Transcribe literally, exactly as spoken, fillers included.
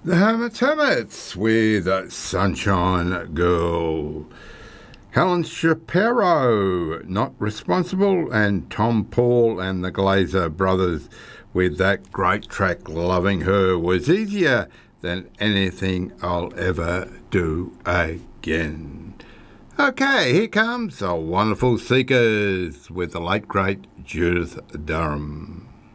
The Hermits Hermits with Sunshine Girl. Helen Shapiro, Not Responsible, and Tom Paul and the Glazer Brothers with that great track, Loving Her Was Easier Than Anything I'll Ever Do Again. Okay, here comes the Wonderful Seekers with the late great Judith Durham.